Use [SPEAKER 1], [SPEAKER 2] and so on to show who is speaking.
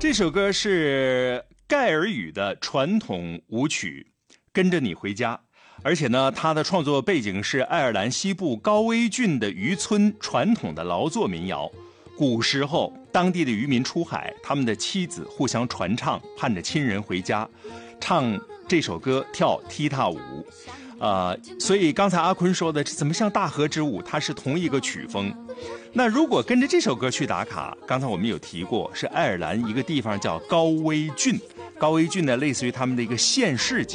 [SPEAKER 1] 这首歌是盖尔语的传统舞曲《跟着你回家》，而且呢，它的创作背景是爱尔兰西部高威郡的渔村传统的劳作民谣。古时候，当地的渔民出海，他们的妻子互相传唱，盼着亲人回家，唱这首歌，跳踢踏舞。所以刚才阿坤说的怎么像大河之舞，它是同一个曲风。那如果跟着这首歌去打卡，刚才我们有提过，是爱尔兰一个地方叫高威郡。高威郡呢，类似于他们的一个县市级